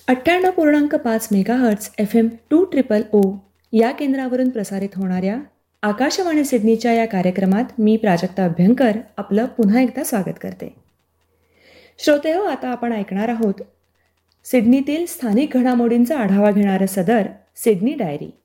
98.5 megahertz FM 200 या केंद्रावरून प्रसारित होणाऱ्या आकाशवाणी सिडनीच्या या कार्यक्रमात मी प्राजक्ता अभ्यंकर आपलं पुन्हा एकदा स्वागत करते. श्रोतेहो, आता आपण ऐकणार आहोत सिडनीतील स्थानिक घडामोडींचा आढावा घेणारं सदर सिडनी डायरी.